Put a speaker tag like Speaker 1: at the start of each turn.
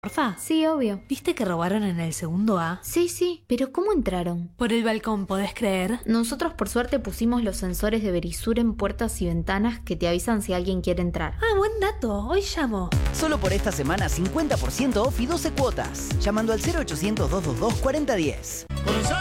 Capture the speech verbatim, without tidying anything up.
Speaker 1: Porfa.
Speaker 2: Sí, obvio.
Speaker 1: ¿Viste que robaron en el segundo A?
Speaker 2: Sí, sí, pero ¿cómo entraron?
Speaker 1: Por el balcón, ¿podés creer?
Speaker 2: Nosotros por suerte pusimos los sensores de Verisur en puertas y ventanas que te avisan si alguien quiere entrar.
Speaker 1: Ah, buen dato. Hoy llamo.
Speaker 3: Solo por esta semana cincuenta por ciento off y doce cuotas. Llamando al cero ochocientos, doscientos veintidós, cuarenta diez.